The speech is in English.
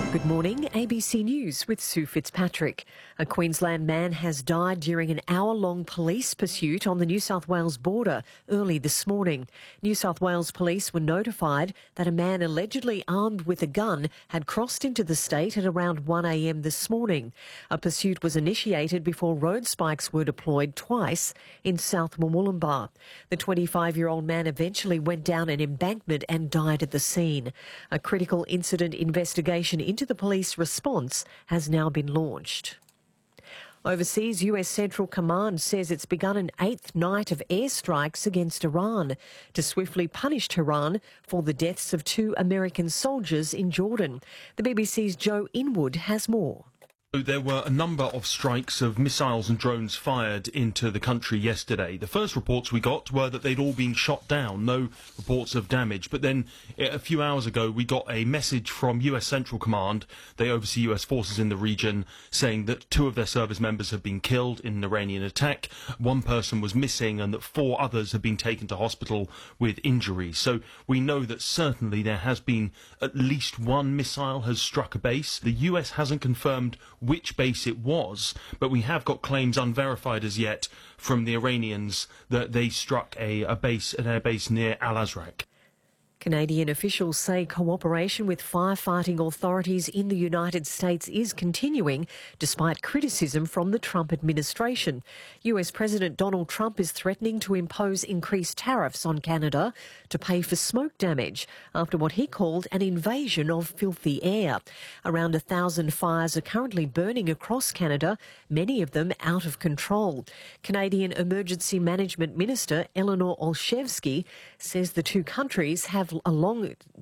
Good morning, ABC News with Sue Fitzpatrick. A Queensland man has died during an hour-long police pursuit on the New South Wales border early this morning. New South Wales police were notified that a man allegedly armed with a gun had crossed into the state at around 1 a.m. this morning. A pursuit was initiated before road spikes were deployed twice in South Murwillumbah. The 25-year-old man eventually went down an embankment and died at the scene. A critical incident investigation into the police response has now been launched. Overseas, US Central Command says it's begun an 8th night of airstrikes against Iran to swiftly punish Tehran for the deaths of 2 American soldiers in Jordan. The BBC's Joe Inwood has more. There were a number of strikes of missiles and drones fired into the country yesterday. The first reports we got were that they'd all been shot down, no reports of damage. But then a few hours ago we got a message from US Central Command, they oversee US forces in the region, saying that 2 of their service members have been killed in an Iranian attack, 1 person was missing and that 4 others have been taken to hospital with injuries. So we know that certainly there has been at least 1 missile has struck a base. The US hasn't confirmed which base it was, but we have got claims unverified as yet from the Iranians that they struck an air base near Al-Azraq. Canadian officials say cooperation with firefighting authorities in the United States is continuing despite criticism from the Trump administration. US President Donald Trump is threatening to impose increased tariffs on Canada to pay for smoke damage after what he called an invasion of filthy air. Around 1,000 fires are currently burning across Canada, many of them out of control. Canadian Emergency Management Minister Eleanor Olszewski says the 2 countries have a long